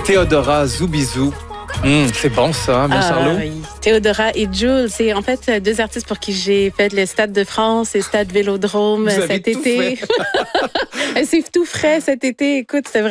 Théodora Zoubizou. C'est bon ça, hein, Charlot? Oui. Théodora et Jules, c'est en fait deux artistes pour qui j'ai fait le Stade de France et Stade Vélodrome cet été. C'est tout frais cet été. Écoute, c'était